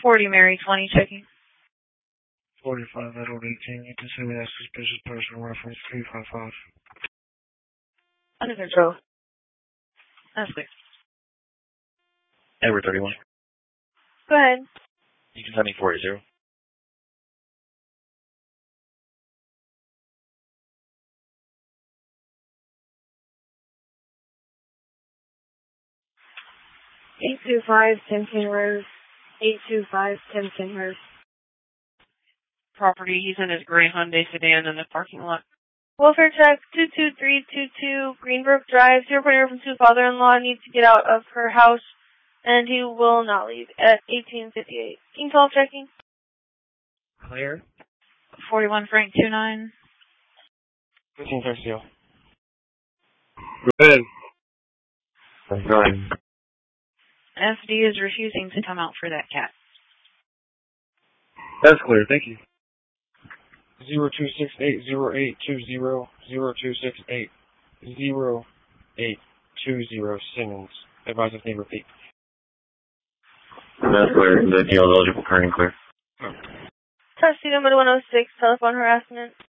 40 Mary 20 checking. 45 Edward 18. You can send me that suspicious person reference 355. Under control. That's clear. Edward 31. Go ahead. You can send me 40. 825 10 Rose. 825 10 Rose. Property, he's in his gray Hyundai sedan in the parking lot. Welfare check 22322 Greenbrook Drive. 0.0 from 2 father-in-law needs to get out of her house and he will not leave at 1858. King 12 checking. Clear. 41 Frank 29. 15 Tercio. Go ahead. Go ahead. FD is refusing to come out for that cat. That's clear. Thank you. 02680820 0268 0820 Simmons. Advise if they repeat. That's clear. The deal is eligible, current and clear. Tuxedo Mid 106, telephone harassment.